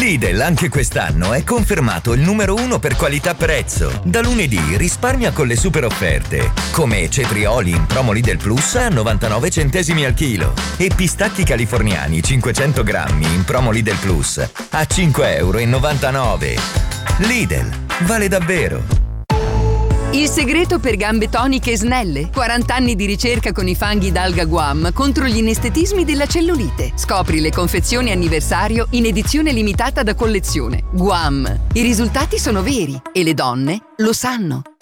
Lidl anche quest'anno è confermato il numero 1 per qualità-prezzo. Da lunedì risparmia con le super offerte, come cetrioli in promo Lidl Plus a 99 centesimi al chilo e pistacchi californiani 500 grammi in promo Lidl Plus a 5,99 €. Lidl, vale davvero! Il segreto per gambe toniche e snelle. 40 anni di ricerca con i fanghi d'alga Guam contro gli inestetismi della cellulite. Scopri le confezioni anniversario in edizione limitata da collezione. Guam. I risultati sono veri e le donne lo sanno.